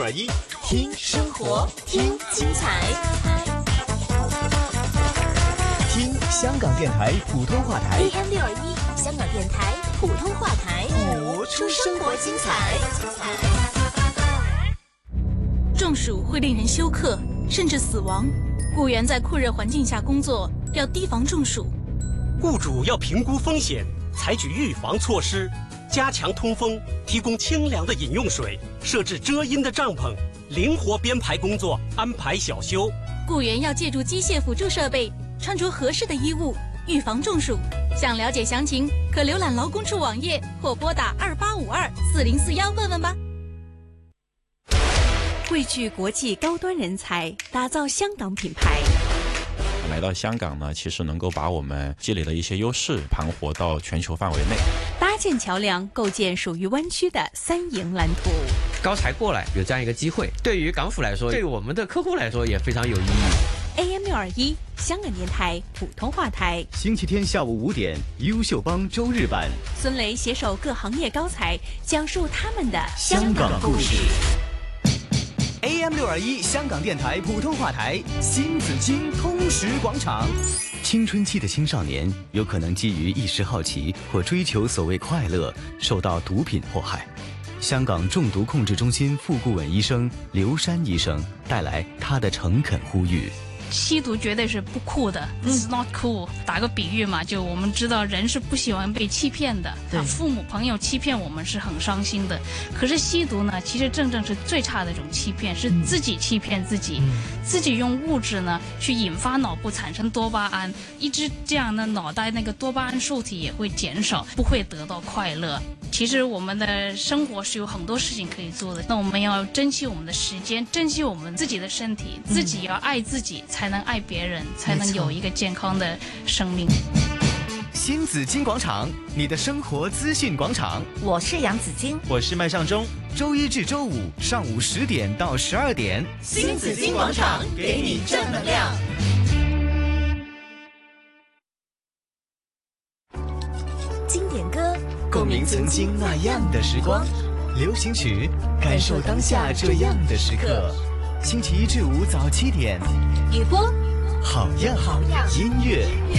AM621，听生活，听精彩，听香港电台普通话台。 AM621，香港电台普通话台， 活出生活精彩。 中暑会令人休克，甚至死亡。雇员在酷热环境下工作，要提防中暑。 雇主要评估风险，采取预防措施，加强通风，提供清凉的饮用水，设置遮阴的帐篷，灵活编排工作，安排小休。 雇员要借助机械辅助设备，穿着合适的衣物，预防中暑。想了解详情，可浏览劳工处网页或拨打28524041问问吧。 汇聚国际高端人才，打造香港品牌。 来到香港呢，其实能够把我们积累的一些优势盘活到全球范围内， 搭建桥梁，构建属于湾区的三赢蓝图。 高才过来有这样一个机会，对于港府来说，对于我们的客户来说也非常有意义。 AM621，香港电台普通话台， 星期天下午5点，优秀帮周日版， 孙雷携手各行业高才，讲述他们的香港故事。AM621，香港电台普通话台，新紫荆通识广场。青春期的青少年有可能基于一时好奇或追求所谓快乐，受到毒品祸害。香港中毒控制中心副顾问医生刘山医生带来他的诚恳呼吁。 吸毒绝对是不酷的，It's not cool。打个比喻嘛，就我们知道人是不喜欢被欺骗的，父母朋友欺骗我们是很伤心的。可是吸毒呢，其实正是最差的一种欺骗，是自己欺骗自己，自己用物质呢去引发脑部产生多巴胺，一直这样呢，脑袋那个多巴胺受体也会减少，不会得到快乐。其实我们的生活是有很多事情可以做的，那我们要珍惜我们的时间，珍惜我们自己的身体，自己要爱自己，才能爱别人，才能有一个健康的生命。 新紫荆广场，你的生活资讯广场。 我是杨紫荆， 我是麦尚中。周一至周五上午10点到12点， 新紫荆广场给你正能量。经典歌， 共鸣曾经那样的时光；流行曲，感受当下这样的时刻。星期一至五早7点， 雨波， 好样音乐。